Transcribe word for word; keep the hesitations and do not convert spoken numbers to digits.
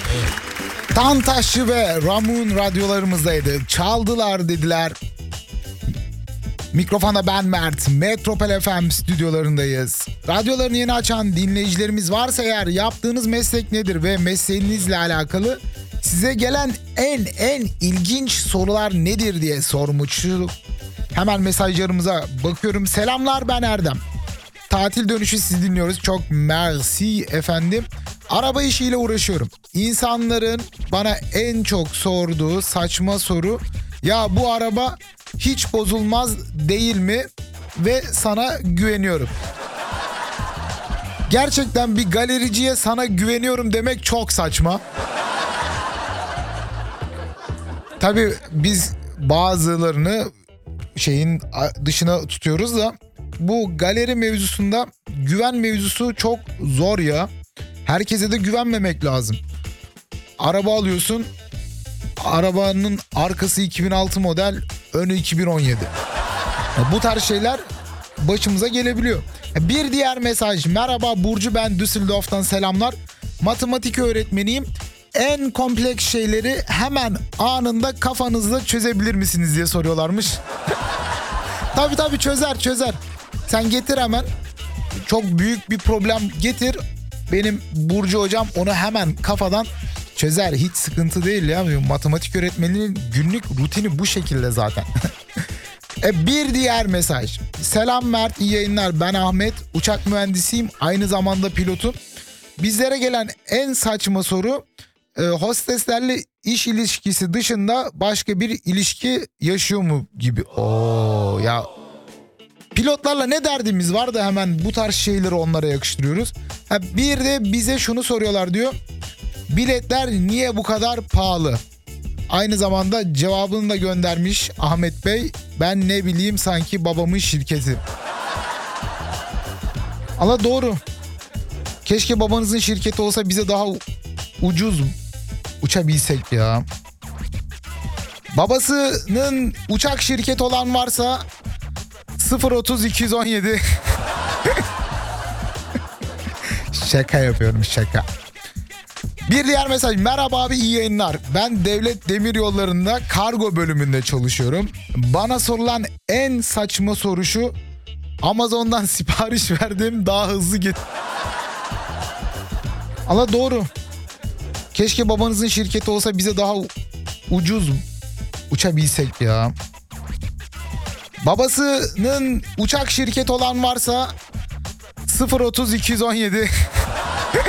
Tantaşçı ve Ramun radyolarımızdaydı. Çaldılar dediler. Mikrofonda ben Mert. Metropol F M stüdyolarındayız. Radyolarını yeni açan dinleyicilerimiz varsa eğer, yaptığınız meslek nedir ve mesleğinizle alakalı size gelen en en ilginç sorular nedir diye sormuştuk. Hemen mesajlarımıza bakıyorum. Selamlar, ben Erdem. Tatil dönüşü sizi dinliyoruz. Çok mersi efendim. Araba işiyle uğraşıyorum. İnsanların bana en çok sorduğu saçma soru: ya bu araba hiç bozulmaz değil mi? Ve sana güveniyorum. Gerçekten bir galericiye sana güveniyorum demek çok saçma. Tabii biz bazılarını şeyin dışına tutuyoruz da bu galeri mevzusunda güven mevzusu çok zor ya. Herkese de güvenmemek lazım. Araba alıyorsun, arabanın arkası iki bin altı model, önü iki bin on yedi. Bu tarz şeyler başımıza gelebiliyor. Bir diğer mesaj: merhaba Burcu, ben Düsseldorf'tan selamlar. Matematik öğretmeniyim. En kompleks şeyleri hemen anında kafanızda çözebilir misiniz diye soruyorlarmış. Tabii tabii çözer çözer. Sen getir hemen. Çok büyük bir problem getir. Benim Burcu hocam onu hemen kafadan çözer. Hiç sıkıntı değil ya. Matematik öğretmeninin günlük rutini bu şekilde zaten. e, bir diğer mesaj. Selam Mert, iyi yayınlar. Ben Ahmet. Uçak mühendisiyim. Aynı zamanda pilotum. Bizlere gelen en saçma soru: e, hosteslerle iş ilişkisi dışında başka bir ilişki yaşıyor mu gibi. Oo ya. Pilotlarla ne derdimiz var da hemen bu tarz şeyleri onlara yakıştırıyoruz. Ha, bir de bize şunu soruyorlar diyor: biletler niye bu kadar pahalı? Aynı zamanda cevabını da göndermiş Ahmet Bey: ben ne bileyim, sanki babamın şirketi. Allah doğru. Keşke babanızın şirketi olsa, bize daha ucuz uçabilsek ya. Babasının uçak şirketi olan varsa sıfır otuz iki on yedi. Şaka yapıyorum, şaka. Bir diğer mesaj: merhaba abi, iyi yayınlar. Ben Devlet Demiryolları'nda kargo bölümünde çalışıyorum. Bana sorulan en saçma soru şu: Amazon'dan sipariş verdim, daha hızlı git. Allah doğru. Keşke babanızın şirketi olsa, bize daha ucuz uçabilsek ya. Babasının uçak şirketi olan varsa sıfır otuz iki on yedi.